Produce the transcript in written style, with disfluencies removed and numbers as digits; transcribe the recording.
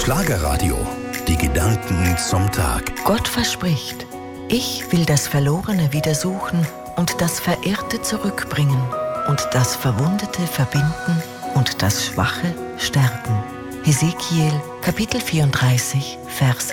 Schlagerradio. Die Gedanken zum Tag. Gott verspricht, ich will das Verlorene wieder suchen und das Verirrte zurückbringen und das Verwundete verbinden und das Schwache stärken. Hesekiel, Kapitel 34, Vers